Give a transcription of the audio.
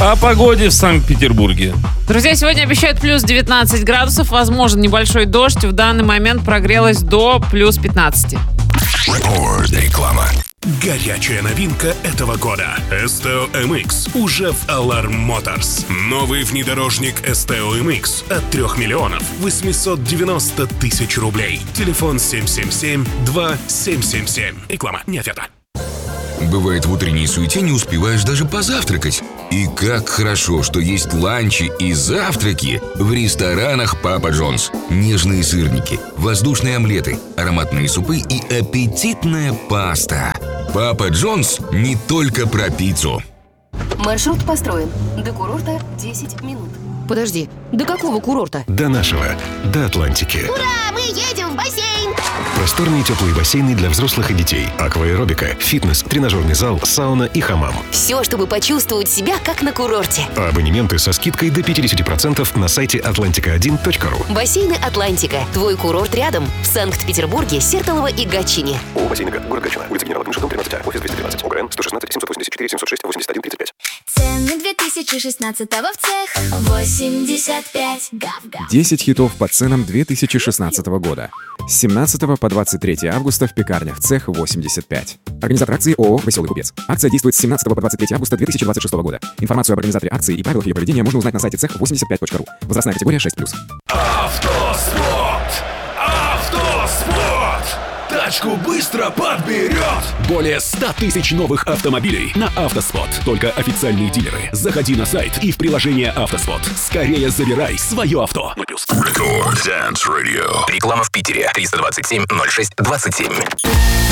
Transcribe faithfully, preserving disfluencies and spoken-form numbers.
О погоде в Санкт-Петербурге. Друзья, сегодня обещают плюс девятнадцать градусов, возможен небольшой дождь. В данный момент прогрелось до плюс пятнадцать. Реклама. Горячая новинка этого года. эс тэ о эм икс уже в Alarm Motors. Новый внедорожник эс тэ о эм икс от трёх миллионов восемьсот девяносто тысяч рублей. Телефон семь семь семь два семь семь семь. Реклама не ответа. Бывает, в утренней суете не успеваешь даже позавтракать. И как хорошо, что есть ланчи и завтраки в ресторанах Папа Джонс. Нежные сырники, воздушные омлеты, ароматные супы и аппетитная паста. Папа Джонс не только про пиццу. Маршрут построен. До курорта десять минут. Подожди, до какого курорта? До нашего, до Атлантики. Ура, мы едем в бассейн! Просторные теплые бассейны для взрослых и детей, акваэробика, фитнес, тренажерный зал, сауна и хамам. Все, чтобы почувствовать себя как на курорте. А абонементы со скидкой до пятьдесят процентов на сайте атлантика один точка ру. Бассейны «Атлантика». Твой курорт рядом. В Санкт-Петербурге, Сертолово и Гатчине. О, бассейн ГАТ, город Гатчина, улица Генерала Тимошенко, тринадцать А, офис двести тринадцать, ОГРН сто шестнадцать семьсот восемьдесят четыре семьсот шесть восемьдесят один тридцать пять. Цены две тысячи шестнадцатого в цех восемьдесят пять. Гав-гав. десять хитов по ценам две тысячи шестнадцатого года. С семнадцатого по двадцать третье августа в пекарнях Цех восемьдесят пять. Организатор акции ООО «Веселый купец». Акция действует с семнадцатого по двадцать третье августа две тысячи двадцать шестого года. Информацию об организаторе акции и правилах ее проведения можно узнать на сайте цех восемьдесят пять точка ру. Возрастная категория шесть плюс. Автоспорт! Автоспорт! Тачку быстро подберет! Более ста тысяч новых автомобилей на Автоспорт. Только официальные дилеры. Заходи на сайт и в приложение Автоспорт. Скорее забирай свое авто. Record Dance Radio. Реклама в Питере. триста двадцать семь ноль шесть двадцать семь.